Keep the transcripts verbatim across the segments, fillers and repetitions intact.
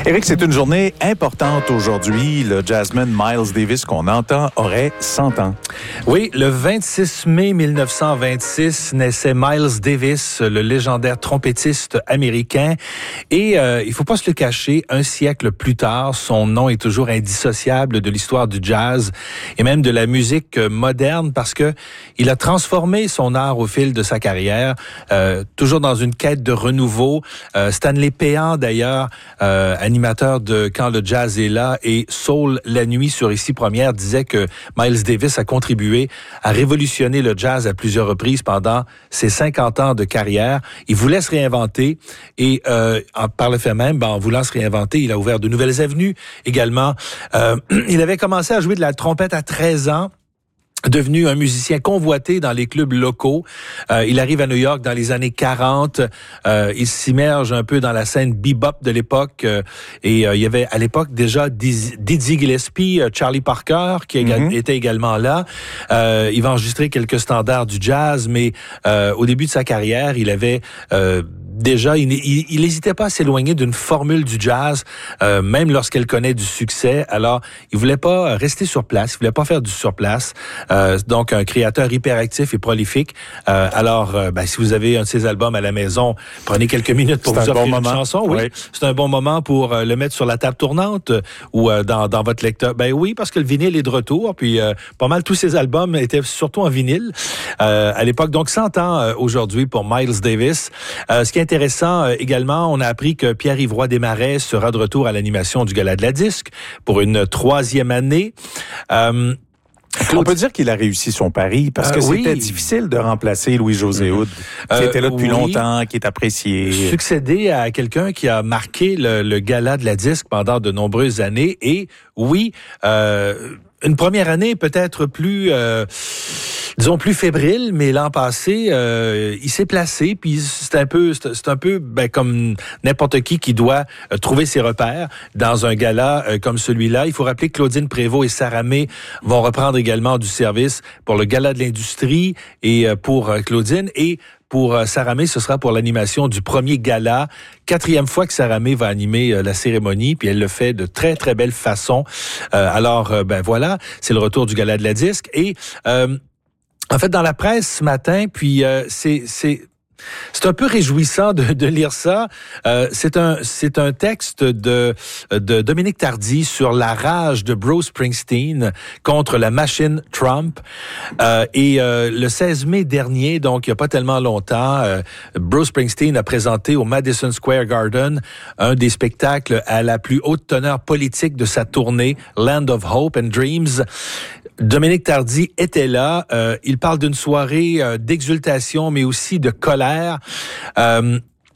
Éric, c'est une journée importante aujourd'hui. Le jazzman Miles Davis qu'on entend aurait cent ans. Oui, le vingt-six mai mille neuf cent vingt-six naissait Miles Davis, le légendaire trompettiste américain. Et euh, il faut pas se le cacher, un siècle plus tard, son nom est toujours indissociable de l'histoire du jazz et même de la musique moderne parce que il a transformé son art au fil de sa carrière, euh, toujours dans une quête de renouveau. Euh, Stanley Péan, d'ailleurs, euh, animateur de Quand le jazz est là et Soul la nuit sur Ici Première, disait que Miles Davis a contribué à révolutionner le jazz à plusieurs reprises pendant ses cinquante ans de carrière. Il voulait se réinventer et euh, par le fait même, ben, en voulant se réinventer, il a ouvert de nouvelles avenues également. Euh, il avait commencé à jouer de la trompette à treize ans. Devenu un musicien convoité dans les clubs locaux. Euh, il arrive à New York dans les années quarante. Euh, il s'immerge un peu dans la scène bebop de l'époque. Euh, et euh, il y avait à l'époque déjà Dizzy Gillespie, euh, Charlie Parker, qui mm-hmm. était également là. Euh, il va enregistrer quelques standards du jazz, mais euh, au début de sa carrière, il avait... Euh, Déjà, il n'hésitait pas à s'éloigner d'une formule du jazz, euh, même lorsqu'elle connaît du succès. Alors, il voulait pas rester sur place, il voulait pas faire du surplace. Euh, donc, un créateur hyperactif et prolifique. Euh, alors, euh, ben, si vous avez un de ses albums à la maison, prenez quelques minutes pour c'est vous offrir bon une moment. chanson. Oui, oui, c'est un bon moment pour euh, le mettre sur la table tournante euh, ou euh, dans, dans votre lecteur. Ben oui, parce que le vinyle est de retour. Puis, euh, pas mal tous ses albums étaient surtout en vinyle euh, à l'époque. Donc, cent ans euh, aujourd'hui pour Miles Davis. Euh, ce qui est intéressant euh, également, on a appris que Pierre-Yves Roy Desmarais sera de retour à l'animation du Gala de la Disque pour une troisième année. Euh, Claude... On peut dire qu'il a réussi son pari parce que euh, c'était oui. difficile de remplacer Louis-José Hood, qui euh, était là depuis oui. longtemps, qui est apprécié. Succéder à quelqu'un qui a marqué le, le Gala de la Disque pendant de nombreuses années. Et oui, euh, une première année peut-être plus... Euh, disons plus fébrile, mais l'an passé, euh, il s'est placé, puis c'est un peu, c'est, c'est un peu ben, comme n'importe qui qui doit euh, trouver ses repères dans un gala euh, comme celui-là. Il faut rappeler que Claudine Prévost et Sarah May vont reprendre également du service pour le Gala de l'industrie et euh, pour euh, Claudine et pour euh, Sarah May, ce sera pour l'animation du premier gala. Quatrième fois que Sarah May va animer euh, la cérémonie, puis elle le fait de très, très belle façon. Euh, alors, euh, ben voilà, c'est le retour du Gala de la Disque. Et... Euh, En fait, dans la presse ce matin, puis euh, c'est c'est c'est un peu réjouissant de, de lire ça. Euh, c'est un c'est un texte de de Dominique Tardy sur la rage de Bruce Springsteen contre la machine Trump. Euh, et euh, le seize mai dernier, donc il y a pas tellement longtemps, euh, Bruce Springsteen a présenté au Madison Square Garden un des spectacles à la plus haute teneur politique de sa tournée, Land of Hope and Dreams. Dominique Tardy était là. Euh, il parle d'une soirée euh, d'exultation, mais aussi de colère. Euh,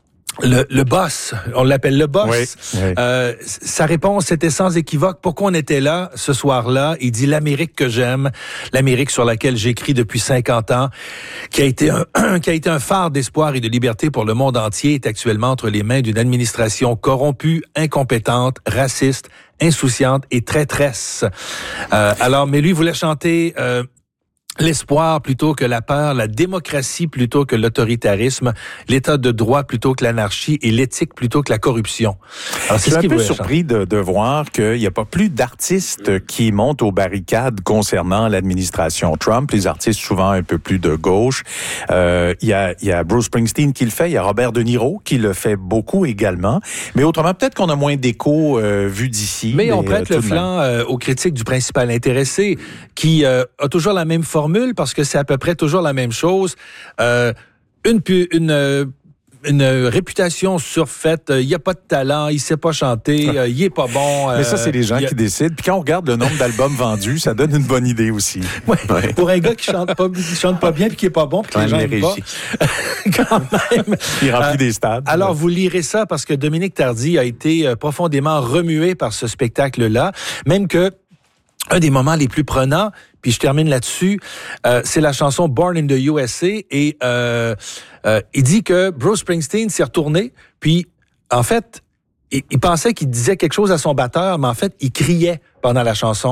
le, le boss, on l'appelle le boss. Oui, oui. Euh, sa réponse était sans équivoque. Pourquoi on était là ce soir-là? Il dit l'Amérique que j'aime, l'Amérique sur laquelle j'écris depuis cinquante ans, qui a été un, qui a été un phare d'espoir et de liberté pour le monde entier, est actuellement entre les mains d'une administration corrompue, incompétente, raciste, insouciante et traîtresse. Euh, alors, mais lui voulait chanter euh, l'espoir plutôt que la peur, la démocratie plutôt que l'autoritarisme, l'état de droit plutôt que l'anarchie et l'éthique plutôt que la corruption. Alors, c'est Je suis un peu surpris de, de voir qu'il n'y a pas plus d'artistes qui montent aux barricades concernant l'administration Trump, les artistes souvent un peu plus de gauche. Euh, il y a, il y a Bruce Springsteen qui le fait, il y a Robert De Niro qui le fait beaucoup également. Mais autrement, peut-être qu'on a moins d'écho euh, vu d'ici. Mais, mais on prête euh, le flanc euh, aux critiques du principal intéressé qui euh, a toujours la même formule parce que c'est à peu près toujours la même chose. Euh, une, une, une réputation surfaite, il n'y a pas de talent, il ne sait pas chanter, euh, il n'est pas bon. Euh, Mais ça, c'est les gens a... qui décident. Puis quand on regarde le nombre d'albums vendus, ça donne une bonne idée aussi. Ouais, ouais. Pour un gars qui chante pas, qui chante pas bien puis qui n'est pas bon puis que les gens n'aiment pas. Quand même. Il remplit euh, des stades. Alors, ouais. Vous lirez ça parce que Dominique Tardy a été profondément remué par ce spectacle-là. Même que un des moments les plus prenants, puis je termine là-dessus, euh, c'est la chanson Born in the U S A et euh, euh, il dit que Bruce Springsteen s'est retourné, puis en fait, il, il pensait qu'il disait quelque chose à son batteur, mais en fait, il criait pendant la chanson.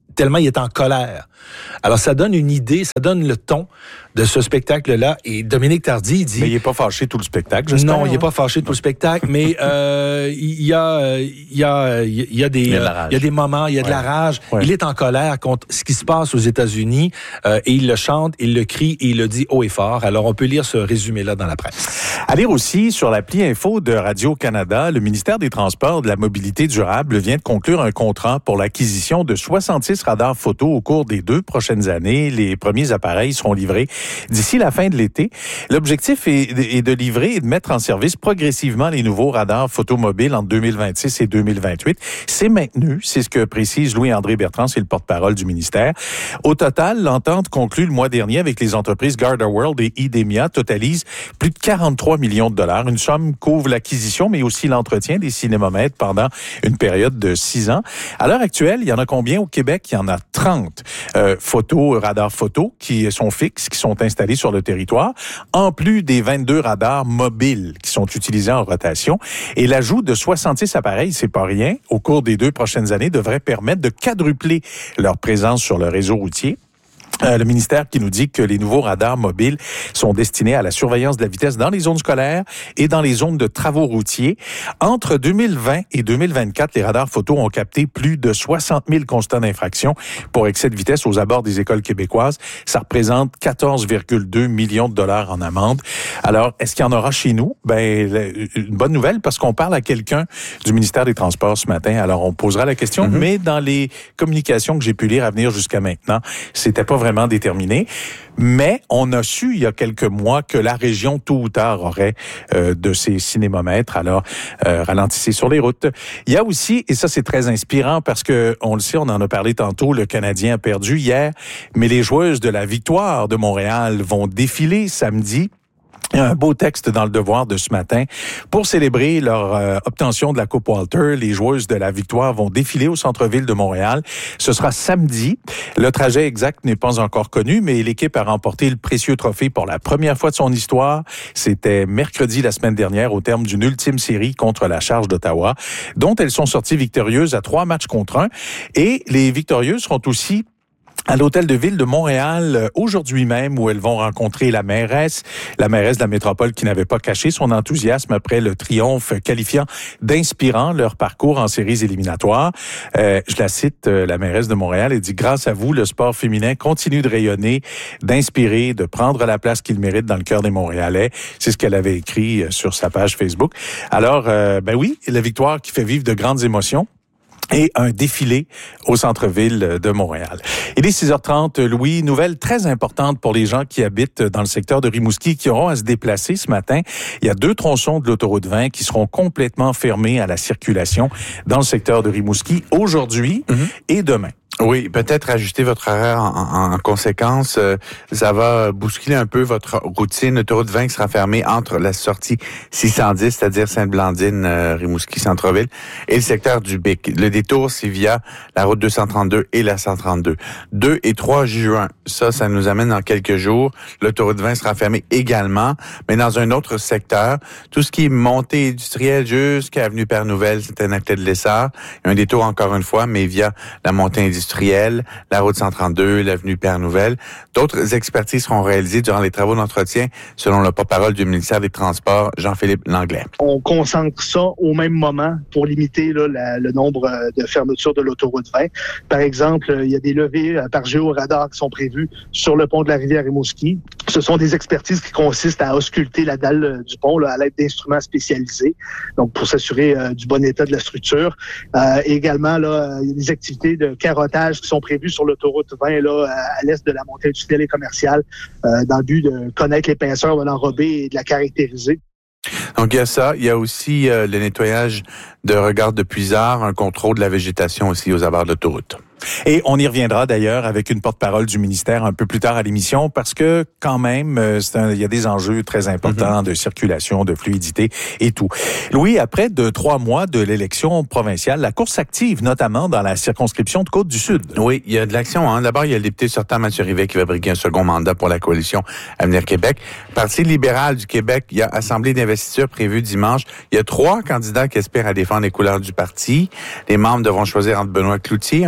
tellement il est en colère. Alors, ça donne une idée, ça donne le ton de ce spectacle-là. Et Dominique Tardy dit... Mais il n'est pas fâché tout le spectacle, j'espère. Non, il n'est pas fâché tout le spectacle, mais euh, il y a, il y a, il y a des, il y a, de il y a des moments, il y a ouais. de la rage. Ouais. Il est en colère contre ce qui se passe aux États-Unis euh, et il le chante, il le crie et il le dit haut et fort. Alors, on peut lire ce résumé-là dans la presse. À lire aussi sur l'appli Info de Radio-Canada, le ministère des Transports et de la Mobilité durable vient de conclure un contrat pour l'acquisition de soixante-six radars photo au cours des deux prochaines années. Les premiers appareils seront livrés d'ici la fin de l'été. L'objectif est de livrer et de mettre en service progressivement les nouveaux radars photomobiles entre deux mille vingt-six et deux mille vingt-huit. C'est maintenu, c'est ce que précise Louis-André Bertrand, c'est le porte-parole du ministère. Au total, l'entente conclue le mois dernier avec les entreprises GardaWorld et Idemia totalise plus de quarante-trois millions de dollars. Une somme couvre l'acquisition, mais aussi l'entretien des cinémomètres pendant une période de six ans. À l'heure actuelle, il y en a combien au Québec? Il y en a trente euh, photos, radars photos qui sont fixes, qui sont installés sur le territoire, en plus des vingt-deux radars mobiles qui sont utilisés en rotation. Et l'ajout de soixante-six appareils, c'est pas rien, au cours des deux prochaines années, devrait permettre de quadrupler leur présence sur le réseau routier. Euh, le ministère qui nous dit que les nouveaux radars mobiles sont destinés à la surveillance de la vitesse dans les zones scolaires et dans les zones de travaux routiers. Entre deux mille vingt et deux mille vingt-quatre, les radars photos ont capté plus de soixante mille constats d'infraction pour excès de vitesse aux abords des écoles québécoises. Ça représente quatorze virgule deux millions de dollars en amende. Alors, est-ce qu'il y en aura chez nous? Ben, une bonne nouvelle parce qu'on parle à quelqu'un du ministère des Transports ce matin. Alors, on posera la question, mm-hmm. mais dans les communications que j'ai pu lire à venir jusqu'à maintenant, c'était pas vraiment déterminé, mais on a su il y a quelques mois que la région tôt ou tard aurait euh, de ces cinémomètres, alors euh, ralentissez sur les routes. Il y a aussi, et ça c'est très inspirant parce que on le sait, on en a parlé tantôt, le Canadien a perdu hier, mais les joueuses de la Victoire de Montréal vont défiler samedi. Il y a un beau texte dans le Devoir de ce matin. Pour célébrer leur euh, obtention de la Coupe Walter, les joueuses de la Victoire vont défiler au centre-ville de Montréal. Ce sera samedi. Le trajet exact n'est pas encore connu, mais l'équipe a remporté le précieux trophée pour la première fois de son histoire. C'était mercredi la semaine dernière au terme d'une ultime série contre la Charge d'Ottawa, dont elles sont sorties victorieuses à trois matchs contre un. Et les victorieuses seront aussi à l'Hôtel de Ville de Montréal aujourd'hui même où elles vont rencontrer la mairesse, la mairesse de la métropole qui n'avait pas caché son enthousiasme après le triomphe qualifiant d'inspirant leur parcours en séries éliminatoires. Euh, je la cite, la mairesse de Montréal, elle dit « Grâce à vous, le sport féminin continue de rayonner, d'inspirer, de prendre la place qu'il mérite dans le cœur des Montréalais. » C'est ce qu'elle avait écrit sur sa page Facebook. Alors, euh, ben oui, la victoire qui fait vivre de grandes émotions. Et un défilé au centre-ville de Montréal. Il est six heures trente, Louis. Nouvelle très importante pour les gens qui habitent dans le secteur de Rimouski qui auront à se déplacer ce matin. Il y a deux tronçons de l'autoroute vingt qui seront complètement fermés à la circulation dans le secteur de Rimouski aujourd'hui mm-hmm. et demain. Oui, peut-être ajuster votre horaire en, en, en conséquence. Euh, ça va bousculer un peu votre routine. L'autoroute vingt qui sera fermée entre la sortie six cent dix, c'est-à-dire Sainte-Blandine, euh, Rimouski, Centre-Ville, et le secteur du Bic. Le détour, c'est via la route deux cent trente-deux et la cent trente-deux. deux et trois juin, ça, ça nous amène dans quelques jours. L'autoroute vingt sera fermée également, mais dans un autre secteur. Tout ce qui est montée industrielle jusqu'à Avenue Père-Nouvelle, c'est un acte de l'Essard. Il y a un détour encore une fois, mais via la montée industrielle. La route cent trente-deux, l'avenue Père-Nouvelle. D'autres expertises seront réalisées durant les travaux d'entretien, selon le porte-parole du ministère des Transports, Jean-Philippe Langlais. On concentre ça au même moment pour limiter là, la, le nombre de fermetures de l'autoroute vingt. Par exemple, il y a des levées par géoradar qui sont prévues sur le pont de la rivière Rimouski. Ce sont des expertises qui consistent à ausculter la dalle du pont là, à l'aide d'instruments spécialisés, donc pour s'assurer euh, du bon état de la structure. Euh, également, là, il y a des activités de carottage qui sont prévus sur l'autoroute vingt là, à l'est de la montée industrielle et commerciale euh, dans le but de connaître l'épaisseur de l'enrobé et de la caractériser. Donc, il y a ça. Il y a aussi euh, le nettoyage de regards de puisard, un contrôle de la végétation aussi aux abords de l'autoroute. Et on y reviendra d'ailleurs avec une porte-parole du ministère un peu plus tard à l'émission parce que quand même, c'est un, il y a des enjeux très importants mm-hmm. de circulation, de fluidité et tout. Louis, après de trois mois de l'élection provinciale, la course s'active notamment dans la circonscription de Côte-du-Sud. Oui, il y a de l'action. Hein. D'abord, il y a le député sortant Mathieu Rivet qui va briguer un second mandat pour la coalition Avenir Québec. Parti libéral du Québec, il y a assemblée d'investiture prévue dimanche. Il y a trois candidats qui espèrent à défendre les couleurs du parti. Les membres devront choisir entre Benoît Cloutier, un professionnel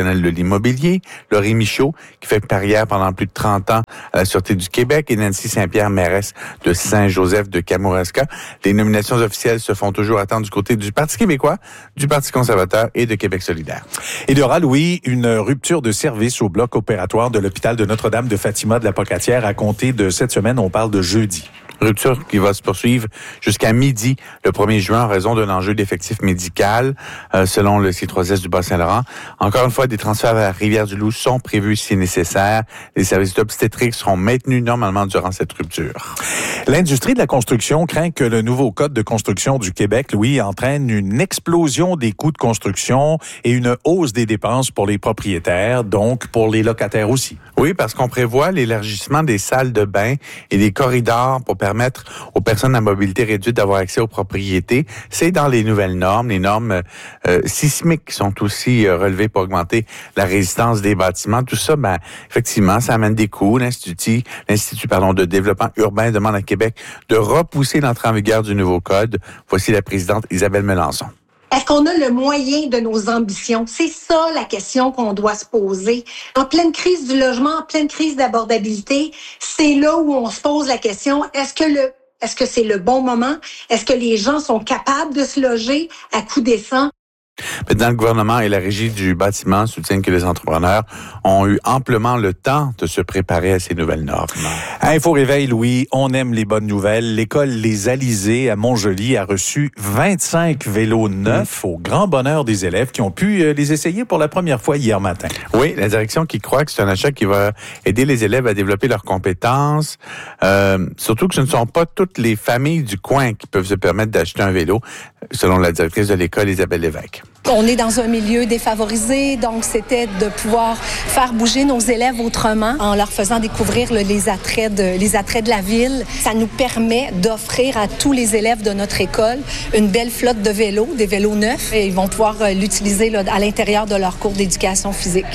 professionnelle de l'immobilier, Laurie Michaud, qui fait carrière pendant plus de trente ans à la Sûreté du Québec, et Nancy Saint-Pierre, mairesse de Saint-Joseph de Kamouraska. Les nominations officielles se font toujours attendre du côté du Parti québécois, du Parti conservateur et de Québec solidaire. Il y aura, Louis, une rupture de service au bloc opératoire de l'hôpital de Notre-Dame de Fatima de la Pocatière à compter de cette semaine. On parle de jeudi. Rupture qui va se poursuivre jusqu'à midi le premier juin en raison d'un enjeu d'effectif médical, euh, selon le C trois S du Bas-Saint-Laurent. Encore une fois, des transferts vers Rivière-du-Loup sont prévus si nécessaire. Les services d'obstétrique seront maintenus normalement durant cette rupture. L'industrie de la construction craint que le nouveau Code de construction du Québec, Louis, entraîne une explosion des coûts de construction et une hausse des dépenses pour les propriétaires, donc pour les locataires aussi. Oui, parce qu'on prévoit l'élargissement des salles de bain et des corridors pour permettre aux personnes à mobilité réduite d'avoir accès aux propriétés. C'est dans les nouvelles normes. Les normes euh, sismiques sont aussi euh, relevées pour augmenter la résistance des bâtiments. Tout ça, ben, effectivement, ça amène des coûts. L'Institut, l'Institut pardon, de développement urbain demande à Québec de repousser l'entrée en vigueur du nouveau code. Voici la présidente Isabelle Melançon. Est-ce qu'on a le moyen de nos ambitions? C'est ça la question qu'on doit se poser. En pleine crise du logement, en pleine crise d'abordabilité, c'est là où on se pose la question, est-ce que le est-ce que c'est le bon moment? Est-ce que les gens sont capables de se loger à coût décent? Maintenant, le gouvernement et la régie du bâtiment soutiennent que les entrepreneurs ont eu amplement le temps de se préparer à ces nouvelles normes. Info Réveil, Louis, on aime les bonnes nouvelles. L'école Les Alizés à Montjoly a reçu vingt-cinq vélos neufs mmh. au grand bonheur des élèves qui ont pu les essayer pour la première fois hier matin. Oui, la direction qui croit que c'est un achat qui va aider les élèves à développer leurs compétences. Euh, surtout que ce ne sont pas toutes les familles du coin qui peuvent se permettre d'acheter un vélo, selon la directrice de l'école, Isabelle Lévesque. On est dans un milieu défavorisé, donc c'était de pouvoir faire bouger nos élèves autrement en leur faisant découvrir le, les attraits de les attraits de la ville. Ça nous permet d'offrir à tous les élèves de notre école une belle flotte de vélos, des vélos neufs, et ils vont pouvoir l'utiliser là, à l'intérieur de leur cours d'éducation physique.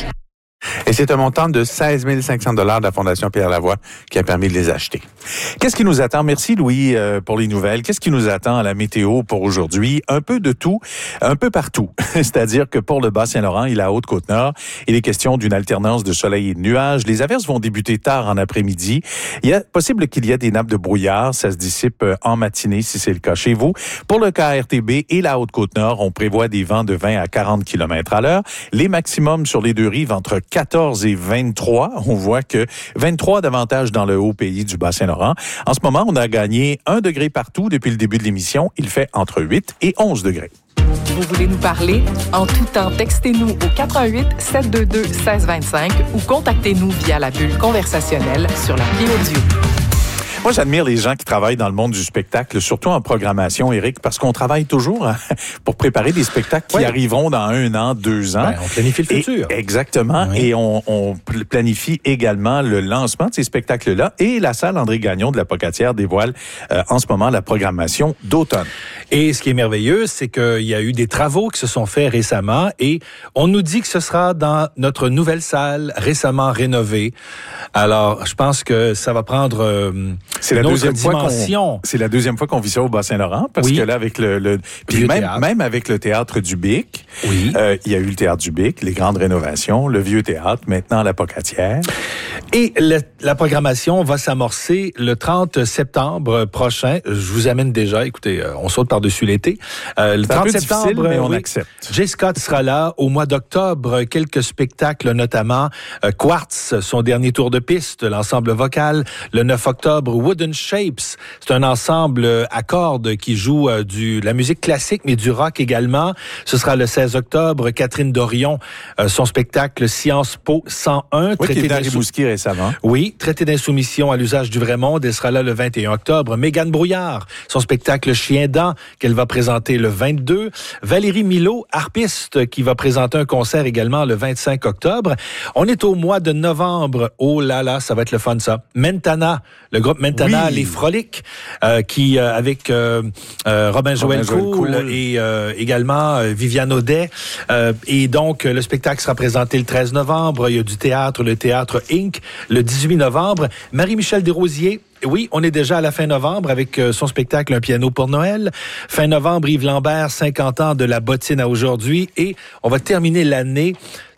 Et c'est un montant de seize mille cinq cents dollars de la Fondation Pierre Lavoie qui a permis de les acheter. Qu'est-ce qui nous attend? Merci, Louis, euh, pour les nouvelles. Qu'est-ce qui nous attend à la météo pour aujourd'hui? Un peu de tout, un peu partout. C'est-à-dire que pour le Bas-Saint-Laurent et la Haute-Côte-Nord, il est question d'une alternance de soleil et de nuages. Les averses vont débuter tard en après-midi. Il est possible qu'il y ait des nappes de brouillard. Ça se dissipe en matinée, si c'est le cas chez vous. Pour le K R T B et la Haute-Côte-Nord, on prévoit des vents de vingt à quarante kilomètres à l'heure. Les maximums sur les deux rives entre quatorze et vingt-trois. On voit que vingt-trois davantage dans le haut pays du Bas-Saint-Laurent. En ce moment, on a gagné un degré partout depuis le début de l'émission. Il fait entre huit et onze degrés. Vous voulez nous parler? En tout temps, textez-nous au quatre un huit, sept deux deux, un six deux cinq ou contactez-nous via la bulle conversationnelle sur l'appli audio. Moi, j'admire les gens qui travaillent dans le monde du spectacle, surtout en programmation, Éric, parce qu'on travaille toujours hein, pour préparer des spectacles qui oui. arriveront dans un an, deux ans. Ben, on planifie le futur. Et, exactement. Oui. Et on, on planifie également le lancement de ces spectacles-là. Et la salle André Gagnon de la Pocatière dévoile euh, en ce moment la programmation d'automne. Et ce qui est merveilleux, c'est qu'il y a eu des travaux qui se sont faits récemment et on nous dit que ce sera dans notre nouvelle salle récemment rénovée. Alors, je pense que ça va prendre... Euh, C'est la, deuxième fois qu'on, c'est la deuxième fois qu'on vit ça au Bas-Saint-Laurent, parce oui. que là, avec le... le puis même, même avec le Théâtre du Bic, oui. euh, il y a eu le Théâtre du Bic, les grandes rénovations, le Vieux Théâtre, maintenant la Pocatière. Et le, la programmation va s'amorcer le trente septembre prochain. Je vous amène déjà, écoutez, on saute par-dessus l'été. Euh, le c'est trente un peu septembre, mais on oui, accepte. Jay Scott sera là. Au mois d'octobre, quelques spectacles, notamment euh, Quartz, son dernier tour de piste, l'ensemble vocal. Le neuf octobre, Wooden Shapes, c'est un ensemble à cordes qui joue euh, du la musique classique, mais du rock également. Ce sera le seize octobre, Catherine Dorion, euh, son spectacle Sciences Po cent un. Oui, qui est dans Rimouski récemment. Oui, traité d'insoumission à l'usage du vrai monde. Elle sera là le vingt et un octobre. Mégane Brouillard, son spectacle Chien dent, qu'elle va présenter le vingt-deux. Valérie Milot, harpiste, qui va présenter un concert également le vingt-cinq octobre. On est au mois de novembre. Oh là là, ça va être le fun, ça. Mentana, le groupe Mentana, oui. Les Froliques, euh, qui, euh, avec euh, euh, Robin Joël Cool et euh, également euh, Viviane Audet. Euh, et donc, le spectacle sera présenté le treize novembre. Il y a du théâtre, le Théâtre Inc, le dix-huit novembre. Marie-Michel Desrosiers, oui, on est déjà à la fin novembre avec son spectacle Un piano pour Noël. Fin novembre, Yves Lambert, cinquante ans de la bottine à aujourd'hui. Et on va terminer l'année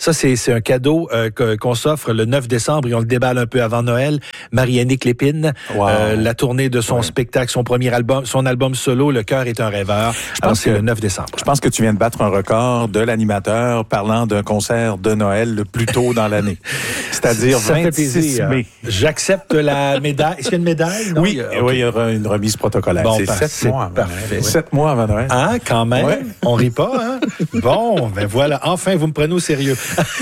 Ça, c'est, c'est un cadeau euh, que, qu'on s'offre le neuf décembre et on le déballe un peu avant Noël. Marie-Annick Lépine, wow. euh, la tournée de son ouais. spectacle, son premier album, son album solo, Le cœur est un rêveur. Je pense Alors, c'est que, le neuf décembre. Je pense que tu viens de battre un record de l'animateur parlant d'un concert de Noël le plus tôt dans l'année. C'est-à-dire ça vingt-six mai. J'accepte la médaille. Est-ce qu'il y a une médaille? Non, oui, il y a... okay. oui, il y aura une remise protocolaire. Bon, c'est ben, sept c'est mois avant parfait. Noël. Sept mois avant Noël. Ah, quand même. Ouais. On rit pas, hein? Bon, ben voilà. Enfin, vous me prenez au sérieux.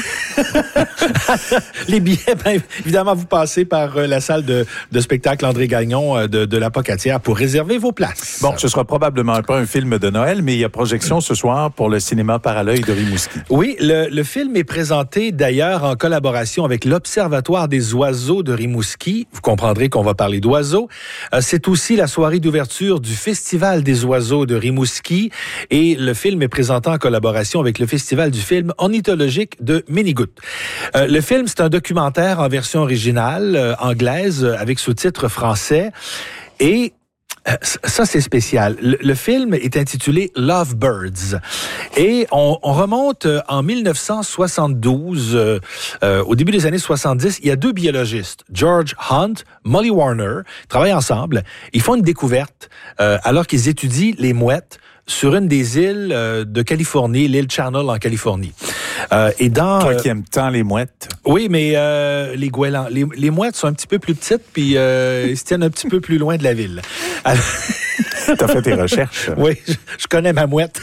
Les billets, ben, évidemment, vous passez par euh, la salle de, de spectacle André Gagnon euh, de, de la Pocatière pour réserver vos places. Bon, ce sera probablement pas un film de Noël, mais il y a projection ce soir pour le cinéma Parallœil de Rimouski. Oui, le, le film est présenté d'ailleurs en collaboration avec l'Observatoire des oiseaux de Rimouski. Vous comprendrez qu'on va parler d'oiseaux. Euh, c'est aussi la soirée d'ouverture du Festival des oiseaux de Rimouski et le film est présenté en collaboration avec le Festival du film ornithologique de Ménigout. Euh, le film, c'est un documentaire en version originale, euh, anglaise, avec sous-titres français. Et euh, ça, c'est spécial. Le, le film est intitulé Lovebirds. Et on, on remonte en dix-neuf cent soixante-douze, euh, euh, au début des années soixante-dix, il y a deux biologistes, George Hunt, Molly Warner, travaillent ensemble. Ils font une découverte euh, alors qu'ils étudient les mouettes sur une des îles euh, de Californie, l'île Channel en Californie. Euh, et dans, Toi qui aimes tant les mouettes. Oui, mais euh, les goélands, les, les mouettes sont un petit peu plus petites, puis euh, ils se tiennent un petit peu plus loin de la ville. Alors... T'as fait tes recherches. Oui, je, je connais ma mouette.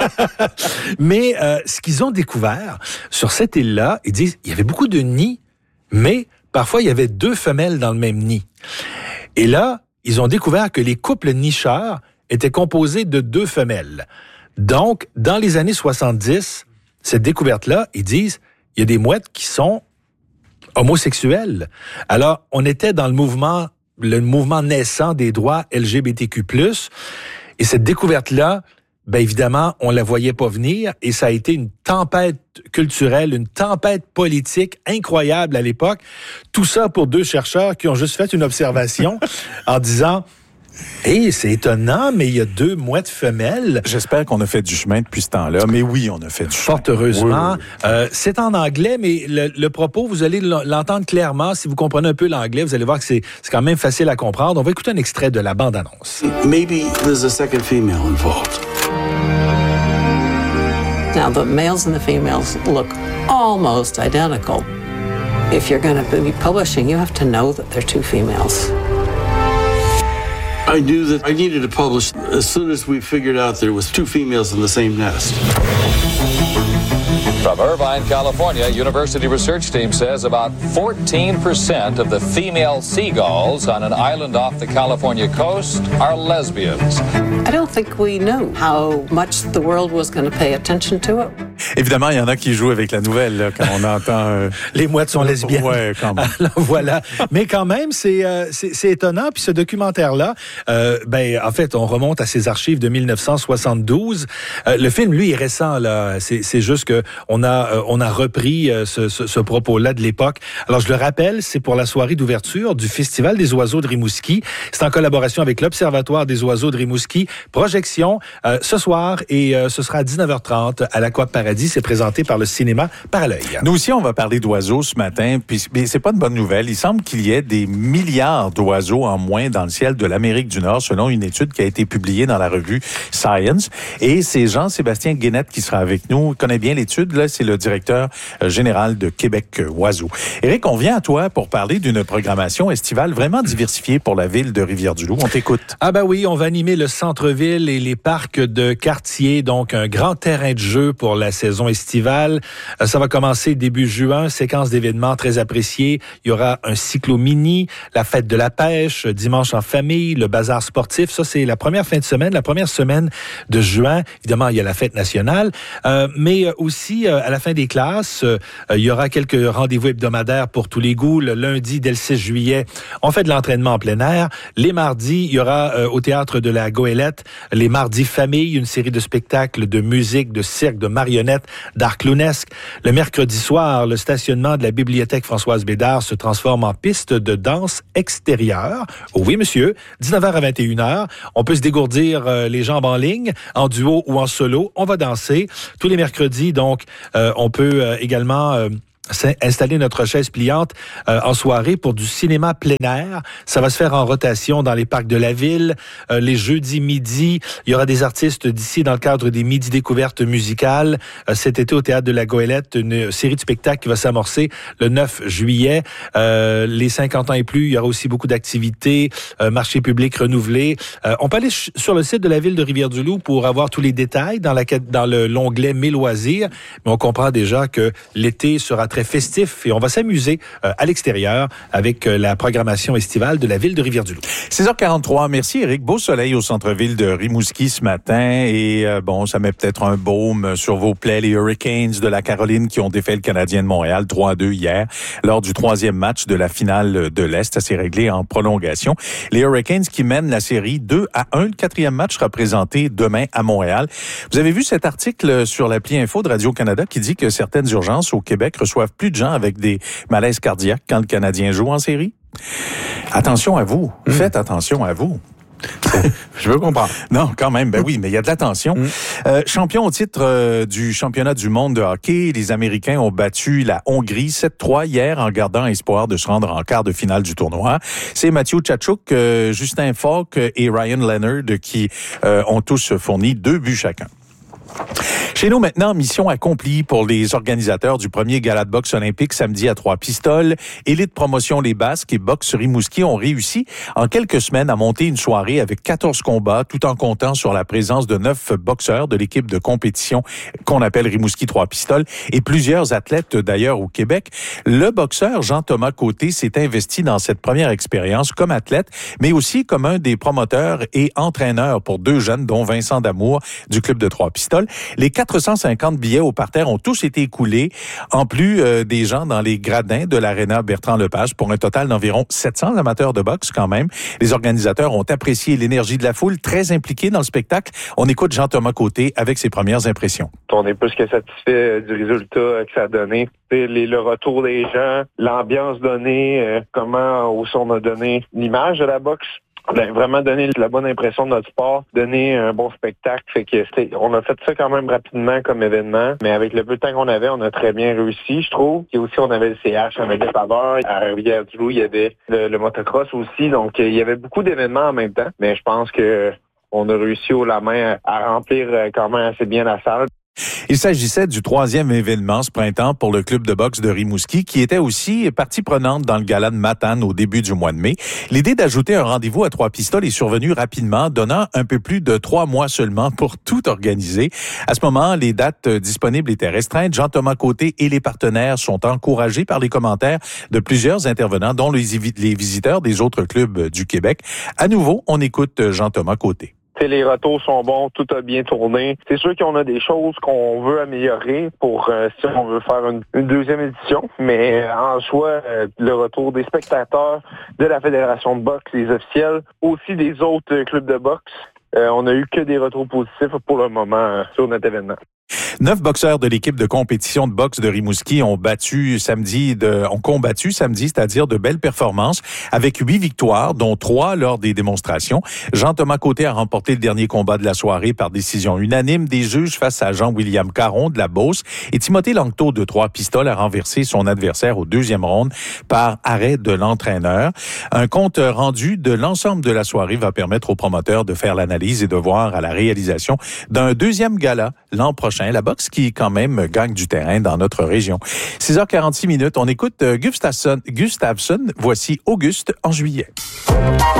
Mais euh, ce qu'ils ont découvert sur cette île-là, ils disent il y avait beaucoup de nids, mais parfois il y avait deux femelles dans le même nid. Et là, ils ont découvert que les couples nicheurs étaient composés de deux femelles. Donc, dans les années soixante-dix, cette découverte-là, ils disent, il y a des mouettes qui sont homosexuelles. Alors, on était dans le mouvement, le mouvement naissant des droits L G B T Q plus, et cette découverte-là, ben évidemment, on la voyait pas venir, et ça a été une tempête culturelle, une tempête politique incroyable à l'époque. Tout ça pour deux chercheurs qui ont juste fait une observation en disant... Hey, c'est étonnant, mais il y a deux mouettes femelles. J'espère qu'on a fait du chemin depuis ce temps-là, mais oui, on a fait du chemin. Fort heureusement. Oui, oui, oui. Euh, c'est en anglais, mais le, le propos, vous allez l'entendre clairement. Si vous comprenez un peu l'anglais, vous allez voir que c'est, c'est quand même facile à comprendre. On va écouter un extrait de la bande-annonce. Maybe there's a second female involved. Now, the males and the females look almost identical. If you're going to be publishing, you have to know that they're two females. I knew that I needed to publish as soon as we figured out there was two females in the same nest. From Irvine, California, university research team says about fourteen percent of the female seagulls on an island off the California coast are lesbians. I don't think we knew how much the world was going to pay attention to it. Évidemment, il y en a qui jouent avec la nouvelle là, quand on entend... Euh... Les mouettes sont lesbiennes. Ouais, quand même. Alors, voilà. Mais quand même, c'est, euh, c'est, c'est étonnant. Puis ce documentaire-là, euh, ben, en fait, on remonte à ses archives de dix-neuf cent soixante-douze. Euh, le film, lui, est récent. Là. C'est, c'est juste que on a, euh, on a repris euh, ce, ce, ce propos-là de l'époque. Alors, je le rappelle, c'est pour la soirée d'ouverture du Festival des oiseaux de Rimouski. C'est en collaboration avec l'Observatoire des oiseaux de Rimouski. Projection euh, ce soir et euh, ce sera à dix-neuf heures trente à l'Aqua Paradis. C'est présenté par le cinéma Parallœil. Nous aussi, on va parler d'oiseaux ce matin, puis c'est pas une bonne nouvelle. Il semble qu'il y ait des milliards d'oiseaux en moins dans le ciel de l'Amérique du Nord, selon une étude qui a été publiée dans la revue Science. Et c'est Jean-Sébastien Guénette qui sera avec nous. Il connaît bien l'étude. Là, c'est le directeur général de Québec Oiseaux. Éric, on vient à toi pour parler d'une programmation estivale vraiment diversifiée pour la ville de Rivière-du-Loup. On t'écoute. Ah ben oui, on va animer le centre-ville et les parcs de quartier, donc un grand terrain de jeu pour la saison estivale. Ça va commencer début juin, séquence d'événements très appréciés. Il y aura un cyclo-mini, la fête de la pêche, dimanche en famille, le bazar sportif. Ça, c'est la première fin de semaine, la première semaine de juin. Évidemment, il y a la fête nationale. Euh, mais aussi, euh, à la fin des classes, euh, il y aura quelques rendez-vous hebdomadaires pour tous les goûts. Le lundi, dès le six juillet, on fait de l'entraînement en plein air. Les mardis, il y aura euh, au Théâtre de la Goélette, les mardis famille, une série de spectacles de musique, de cirque, de marionnettes. marionnettes d'art clownesque. Le mercredi soir, le stationnement de la bibliothèque Françoise Bédard se transforme en piste de danse extérieure. Oh oui, monsieur. dix-neuf heures à vingt et une heures. On peut se dégourdir euh, les jambes en ligne, en duo ou en solo. On va danser. Tous les mercredis, donc, euh, on peut euh, également... Euh, installer notre chaise pliante euh, en soirée pour du cinéma plein air. Ça va se faire en rotation dans les parcs de la ville. Euh, les jeudis midi, il y aura des artistes d'ici dans le cadre des Midi Découvertes musicales. Euh, cet été au Théâtre de la Goélette, une série de spectacles qui va s'amorcer le neuf juillet. Euh, les cinquante ans et plus, il y aura aussi beaucoup d'activités, euh, marché public renouvelé. Euh, on peut aller ch- sur le site de la ville de Rivière-du-Loup pour avoir tous les détails dans, la, dans le, l'onglet Mes loisirs. Mais on comprend déjà que l'été sera très festif et on va s'amuser euh, à l'extérieur avec euh, la programmation estivale de la ville de Rivière-du-Loup. six heures quarante-trois, merci Éric. Beau soleil au centre-ville de Rimouski ce matin et euh, bon, ça met peut-être un baume sur vos plaies. Les Hurricanes de la Caroline qui ont défait le Canadien de Montréal trois à deux hier lors du troisième match de la finale de l'Est. Ça s'est réglé en prolongation. Les Hurricanes qui mènent la série deux à un. Le quatrième match sera présenté demain à Montréal. Vous avez vu cet article sur l'appli Info de Radio-Canada qui dit que certaines urgences au Québec reçoivent plus de gens avec des malaises cardiaques quand le Canadien joue en série? Attention à vous. Mmh. Faites attention à vous. Je veux comprendre. Non, quand même, ben oui, mais il y a de l'attention. Mmh. Euh, champion au titre euh, du championnat du monde de hockey, les Américains ont battu la Hongrie sept trois hier en gardant espoir de se rendre en quart de finale du tournoi. C'est Mathieu Tkachuk, euh, Justin Falk et Ryan Leonard qui euh, ont tous fourni deux buts chacun. Chez nous maintenant, mission accomplie pour les organisateurs du premier gala de boxe olympique samedi à Trois-Pistoles. Élite Promotion Les Basques et Boxe Rimouski ont réussi en quelques semaines à monter une soirée avec quatorze combats tout en comptant sur la présence de neuf boxeurs de l'équipe de compétition qu'on appelle Rimouski Trois-Pistoles et plusieurs athlètes d'ailleurs au Québec. Le boxeur Jean-Thomas Côté s'est investi dans cette première expérience comme athlète, mais aussi comme un des promoteurs et entraîneurs pour deux jeunes, dont Vincent Damour du club de Trois-Pistoles. Les quatre cent cinquante billets au parterre ont tous été écoulés, en plus euh, des gens dans les gradins de l'aréna Bertrand-Lepage, pour un total d'environ sept cents amateurs de boxe quand même. Les organisateurs ont apprécié l'énergie de la foule, très impliquée dans le spectacle. On écoute Jean-Thomas Côté avec ses premières impressions. On est plus que satisfait du résultat que ça a donné. Les, le retour des gens, l'ambiance donnée, euh, comment aussi on a donné l'image de la boxe. On a vraiment donné la bonne impression de notre sport, donné un bon spectacle. Fait que on a fait ça quand même rapidement comme événement, mais avec le peu de temps qu'on avait, on a très bien réussi, je trouve. Et aussi, on avait le C H avec des faveurs. À Rivière-du-Loup, il y avait le, le motocross aussi. Donc, il y avait beaucoup d'événements en même temps. Mais je pense que on a réussi haut la main à remplir quand même assez bien la salle. Il s'agissait du troisième événement ce printemps pour le club de boxe de Rimouski, qui était aussi partie prenante dans le gala de Matane au début du mois de mai. L'idée d'ajouter un rendez-vous à Trois-Pistoles est survenue rapidement, donnant un peu plus de trois mois seulement pour tout organiser. À ce moment, les dates disponibles étaient restreintes. Jean-Thomas Côté et les partenaires sont encouragés par les commentaires de plusieurs intervenants, dont les, les visiteurs des autres clubs du Québec. À nouveau, on écoute Jean-Thomas Côté. Les retours sont bons, tout a bien tourné. C'est sûr qu'on a des choses qu'on veut améliorer pour euh, si on veut faire une, une deuxième édition, mais euh, en soi, euh, le retour des spectateurs, de la Fédération de boxe, les officiels, aussi des autres euh, clubs de boxe, euh, on a eu que des retours positifs pour le moment euh, sur notre événement. Neuf boxeurs de l'équipe de compétition de boxe de Rimouski ont battu samedi, de, ont combattu samedi, c'est-à-dire de belles performances, avec huit victoires, dont trois lors des démonstrations. Jean-Thomas Côté a remporté le dernier combat de la soirée par décision unanime des juges face à Jean-William Caron de la Beauce, et Timothée Langteau de Trois-Pistoles a renversé son adversaire au deuxième round par arrêt de l'entraîneur. Un compte rendu de l'ensemble de la soirée va permettre aux promoteurs de faire l'analyse et de voir à la réalisation d'un deuxième gala l'an prochain. La boxe qui, quand même, gagne du terrain dans notre région. six heures quarante-six minutes, on écoute Gustafsson. Gustafsson, voici Auguste en juillet.